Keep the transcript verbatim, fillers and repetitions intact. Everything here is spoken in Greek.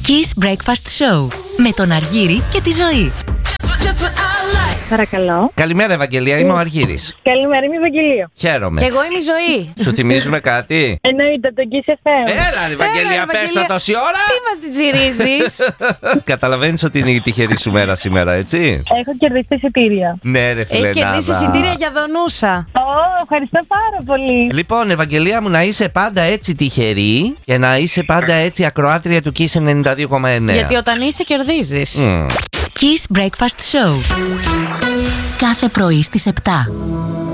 Kiss Breakfast Show με τον Αργύρη και τη Ζωή. Παρακαλώ. Καλημέρα, Ευαγγελία, είμαι ο Αργύρης. Καλημέρα, είμαι η Ευαγγελία. Χαίρομαι. Και εγώ είμαι η Ζωή. Σου θυμίζουμε κάτι? Εννοείται, τον Kiss εφ εμ. Έλα, Ευαγγελία, πες τα τόση ώρα. Τι μας την τσιρίζεις? Καταλαβαίνεις ότι είναι η τυχερή σου μέρα σήμερα, έτσι? Έχω κερδίσει εισιτήρια. Ναι, ρε φιλενάδα. Έχεις κερδίσει εισιτήρια για Δονούσα. Ω, ευχαριστώ πάρα πολύ. Λοιπόν, Ευαγγελία μου, να είσαι πάντα έτσι τυχερή και να είσαι πάντα έτσι ακροάτρια του Kiss ενενήντα δύο κόμμα εννέα. Γιατί όταν είσαι κερδίζεις. Mm. Kiss Breakfast Show. Κάθε πρωί στις επτά.